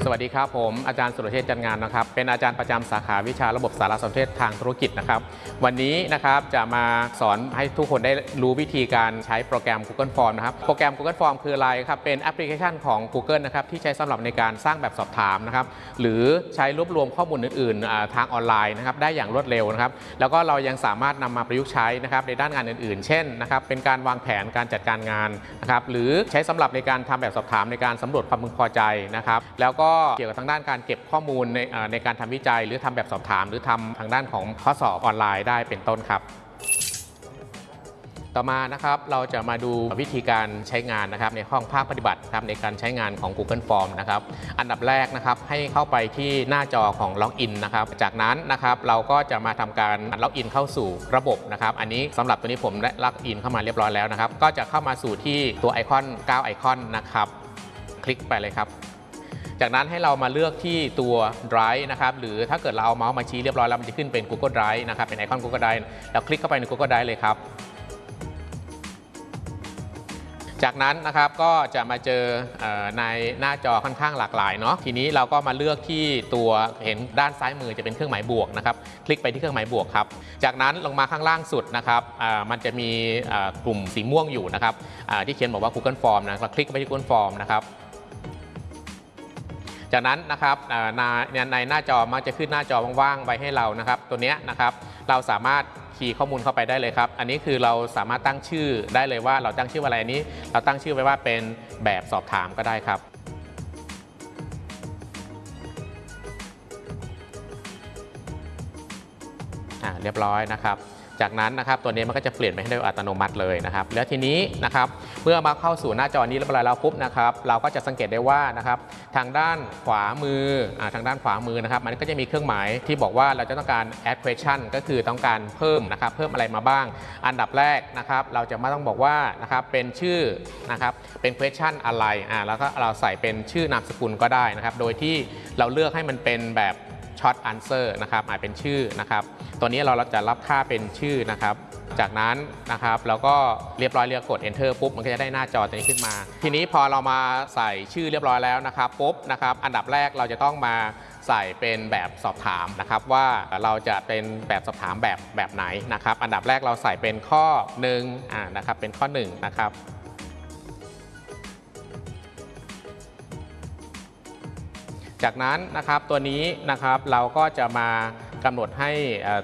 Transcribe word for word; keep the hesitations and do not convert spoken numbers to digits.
สวัสดีครับผมอาจารย์สุรเชษฐ์จันงานนะครับเป็นอาจารย์ประจำสาขาวิชาระบบสารสนเทศทางธุรกิจนะครับวันนี้นะครับจะมาสอนให้ทุกคนได้รู้วิธีการใช้โปรแกรม Google Form นะครับโปรแกรม Google Form คืออะไรครับเป็นแอปพลิเคชันของ Google นะครับที่ใช้สำหรับในการสร้างแบบสอบถามนะครับหรือใช้รวบรวมข้อมูลอื่นๆทางออนไลน์นะครับได้อย่างรวดเร็วนะครับแล้วก็เรายังสามารถนำมาประยุกต์ใช้นะครับในด้านงานอื่นๆเช่นนะครับเป็นการวางแผนการจัดการงานนะครับหรือใช้สำหรับในการทำแบบสอบถามในการสำรวจความพึงพอใจนะครับแล้วก็เกี่ยวกับทางด้านการเก็บข้อมูลในในการทำวิจัยหรือทำแบบสอบถามหรือทำทางด้านของข้อสอบออนไลน์ได้เป็นต้นครับต่อมานะครับเราจะมาดูวิธีการใช้งานนะครับในห้องภาคปฏิบัติครับในการใช้งานของ Google Form นะครับอันดับแรกนะครับให้เข้าไปที่หน้าจอของล็อกอินนะครับจากนั้นนะครับเราก็จะมาทำการล็อกอินเข้าสู่ระบบนะครับอันนี้สำหรับตัวนี้ผมได้ล็อกอินเข้ามาเรียบร้อยแล้วนะครับก็จะเข้ามาสู่ที่ตัวไอคอนเก้าไอคอนนะครับคลิกไปเลยครับจากนั้นให้เรามาเลือกที่ตัว Drive นะครับหรือถ้าเกิดเราเอาเมาส์มาชี้เรียบร้อยแล้วมันจะขึ้นเป็น Google Drive นะครับเป็นไอคอน Google Drive แล้วคลิกเข้าไปใน Google Drive เลยครับจากนั้นนะครับก็จะมาเจอในหน้าจอค่อนข้างหลากหลายเนาะทีนี้เราก็มาเลือกที่ตัวเห็นด้านซ้ายมือจะเป็นเครื่องหมายบวกนะครับคลิกไปที่เครื่องหมายบวกครับจากนั้นลงมาข้างล่างสุดนะครับมันจะมีกลุ่มสีม่วงอยู่นะครับที่เขียนบอกว่า Google Form นะเราคลิกไปที่ Google Form นะครับจากนั้นนะครับในหน้าจอมักจะขึ้นหน้าจอว่างๆไว้ให้เรานะครับตัวนี้นะครับเราสามารถคีย์ข้อมูลเข้าไปได้เลยครับอันนี้คือเราสามารถตั้งชื่อได้เลยว่าเราตั้งชื่ออะไรอันนี้เราตั้งชื่อไว้ว่าเป็นแบบสอบถามก็ได้ครับอ่าเรียบร้อยนะครับจากนั้นนะครับตัวนี้มันก็จะเปลี่ยนไปให้โดยอัตโนมัติเลยนะครับแล้วทีนี้นะครับเมื่อมาเข้าสู่หน้าจอนี้เรียบร้อยแล้วปุ๊บนะครับเราก็จะสังเกตได้ว่านะครับทางด้านขวามืออ่าทางด้านขวามือนะครับมันก็จะมีเครื่องหมายที่บอกว่าเราจะต้องการ add question ก็คือต้องการเพิ่มนะครับเพิ่มอะไรมาบ้างอันดับแรกนะครับเราจะไม่ต้องบอกว่านะครับเป็นชื่อนะครับเป็น question อะไรอ่าแล้วก็เราใส่เป็นชื่อนามสกุลก็ได้นะครับโดยที่เราเลือกให้มันเป็นแบบช็อตอันเซอร์นะครับอาจเป็นชื่อนะครับตัวนี้เราจะรับค่าเป็นชื่อนะครับจากนั้นนะครับแล้วก็เรียบร้อยเรียกกด enter ปุ๊บมันก็จะได้หน้าจอตัวนี้ขึ้นมาทีนี้พอเรามาใส่ชื่อเรียบร้อยแล้วนะครับปุ๊บนะครับอันดับแรกเราจะต้องมาใส่เป็นแบบสอบถามนะครับว่าเราจะเป็นแบบสอบถามแบบแบบไหนนะครับอันดับแรกเราใส่เป็นข้อหนึ่งอ่านะครับเป็นข้อหนึ่งนะครับจากนั้นนะครับตัวนี้นะครับเราก็จะมากำหนดให้